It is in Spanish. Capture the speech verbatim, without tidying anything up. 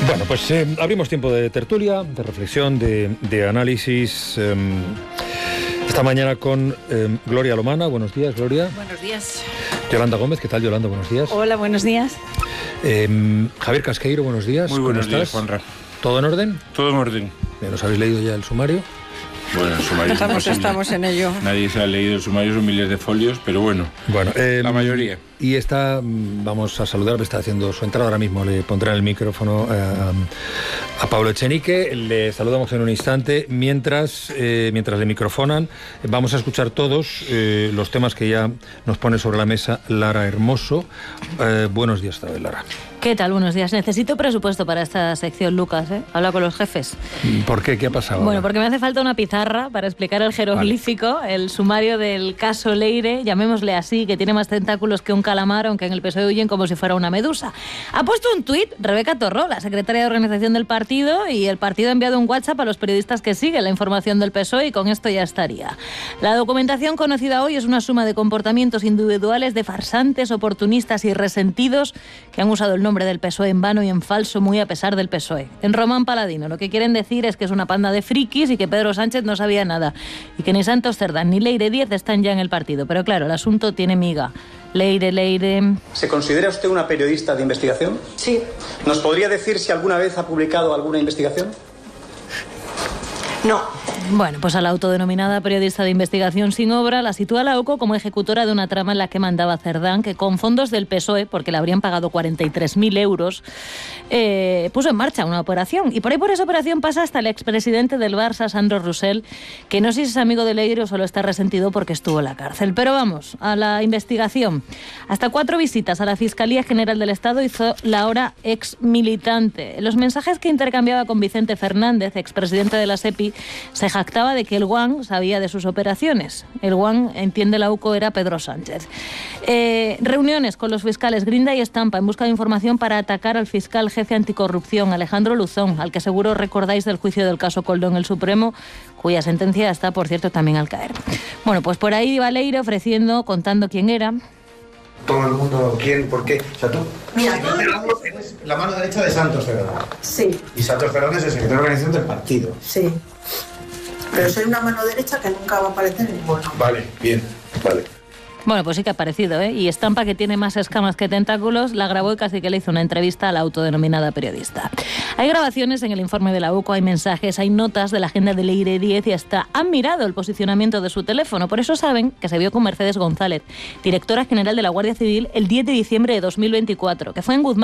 Bueno, pues eh, abrimos tiempo de tertulia, de reflexión, de, de análisis. Eh, esta mañana con eh, Gloria Lomana. Buenos días, Gloria. Buenos días. Yolanda Gómez. ¿Qué tal, Yolanda? Buenos días. Hola, buenos días. Eh, Javier Casqueiro, buenos días. Muy buenos ¿Cómo días, estás? Juanra. ¿Todo en orden? Todo en orden. Bien, ¿os habéis leído ya el sumario? Bueno, el sumario Estamos, es estamos en ello. Nadie se ha leído el sumario, son miles de folios, pero bueno, Bueno, eh, la mayoría. Y está, vamos a saludar, está haciendo su entrada ahora mismo, le pondrán el micrófono eh, a Pablo Echenique, le saludamos en un instante, mientras, eh, mientras le microfonan, vamos a escuchar todos eh, los temas que ya nos pone sobre la mesa Lara Hermoso. Eh, buenos días otra vez, Lara. ¿Qué tal? Buenos días. Necesito presupuesto para esta sección, Lucas, ¿eh? Habla con los jefes. ¿Por qué? ¿Qué ha pasado? Bueno, porque me hace falta una pizarra para explicar el jeroglífico, vale. El sumario del caso Leire, llamémosle así, que tiene más tentáculos que un calamar, aunque en el P S O E huyen como si fuera una medusa. Ha puesto un tuit Rebeca Torró, la secretaria de organización del partido, y el partido ha enviado un WhatsApp a los periodistas que siguen la información del P S O E y con esto ya estaría. La documentación conocida hoy es una suma de comportamientos individuales de farsantes, oportunistas y resentidos que han usado el nombre del P S O E en vano y en falso, muy a pesar del P S O E. En Román Paladino lo que quieren decir es que es una panda de frikis y que Pedro Sánchez no sabía nada y que ni Santos Cerdán ni Leire Díez están ya en el partido. Pero claro, el asunto tiene miga. Leire, Leire... ¿Se considera usted una periodista de investigación? Sí. ¿Nos podría decir si alguna vez ha publicado alguna investigación? No. Bueno, pues a la autodenominada periodista de investigación sin obra la sitúa la UCO como ejecutora de una trama en la que mandaba Cerdán, que con fondos del P S O E, porque le habrían pagado cuarenta y tres mil euros, eh, puso en marcha una operación. Y por ahí por esa operación pasa hasta el expresidente del Barça, Sandro Rosell, que no sé si es amigo de Leire o solo está resentido porque estuvo en la cárcel. Pero vamos, a la investigación. Hasta cuatro visitas a la Fiscalía General del Estado hizo la ahora ex militante. Los mensajes que intercambiaba con Vicente Fernández, expresidente de la SEPI, se jactaba de que el guan sabía de sus operaciones. El guan, entiende la UCO, era Pedro Sánchez. Eh, reuniones con los fiscales Grinda y Estampa en busca de información para atacar al fiscal jefe anticorrupción, Alejandro Luzón, al que seguro recordáis del juicio del caso Koldo en el Supremo, cuya sentencia está, por cierto, también al caer. Bueno, pues por ahí iba Leire ofreciendo, contando quién era. Todo el mundo, quién, por qué. O sea, tú, Mira, tú eres la mano derecha de Santos Cerdán. Sí. Y Santos Cerdán es el secretario de organización del partido. Sí. Pero soy una mano derecha que nunca va a aparecer en ningún lado. Vale, bien, vale. Bueno, pues sí que ha aparecido, ¿eh? Y Estampa, que tiene más escamas que tentáculos, la grabó y casi que le hizo una entrevista a la autodenominada periodista. Hay grabaciones en el informe de la UCO, hay mensajes, hay notas de la agenda de Leire Díez y hasta han mirado el posicionamiento de su teléfono. Por eso saben que se vio con Mercedes González, directora general de la Guardia Civil, el diez de diciembre de dos mil veinticuatro, que fue en Guzmán.